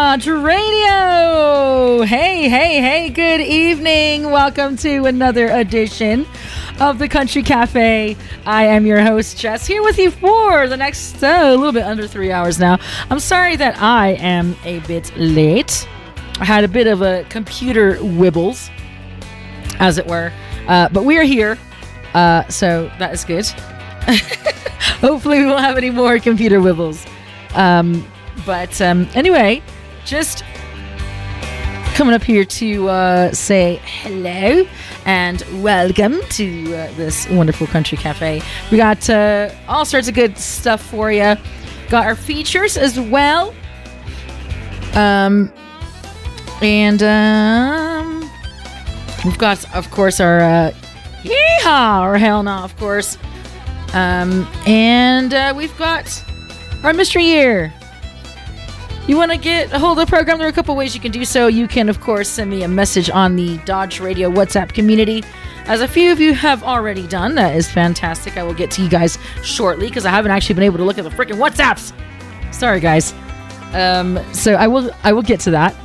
Dodge Radio. Hey, good evening. Welcome to another edition of the Country Cafe. I am your host, Jess, here with you for the next a little bit under 3 hours now. I'm sorry that I am a bit late. I had a bit of a computer wibbles, as it were, but we are here, so that is good. Hopefully we won't have any more computer wibbles. But anyway, just coming up here to say hello and welcome to this wonderful Country Cafe. We got all sorts of good stuff for you. Got our features as well. And we've got, of course, our yeehaw or hell no, of course. And we've got our mystery year. You want to get a hold of the program? There are a couple ways you can do so. You can, of course, send me a message on the Dodge Radio WhatsApp community, as a few of you have already done. That is fantastic. I will get to you guys shortly because I haven't actually been able to look at the freaking WhatsApps. Sorry, guys. So I will get to that.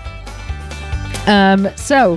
So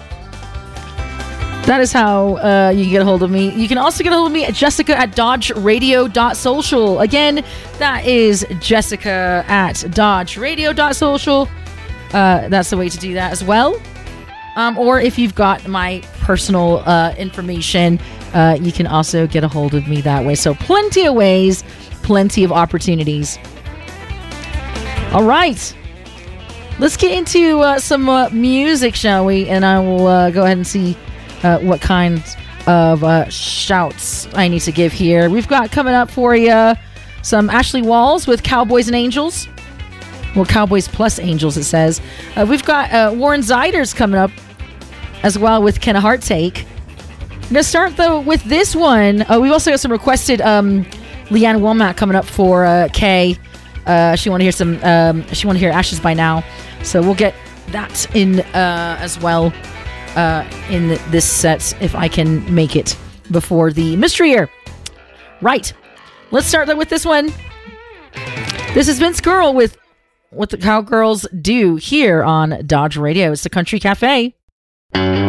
that is how you can get a hold of me. You can also get a hold of me at Jessica at dodgeradio.social. Again, that is Jessica at dodgeradio.social. That's the way to do that as well. Or if you've got my personal information, you can also get a hold of me that way. So plenty of ways, plenty of opportunities. All right. Let's get into some music, shall we? And I will go ahead and see what kinds of shouts I need to give here. We've got coming up for you some Ashley Walls with Cowboys and Angels. Well, Cowboys plus Angels, it says. We've got Warren Ziders coming up as well with Can a Heart Take. I'm going to start, though, with this one. We've also got some requested Leanne Womack coming up for Kay. She want to hear some. She want to hear Ashes by Now. So we'll get that in as well. In this set, if I can make it before the mystery year. Right. Let's start with this one. This is Vince Girl with What the Cowgirls Do here on Dodge Radio. It's the Country Cafe.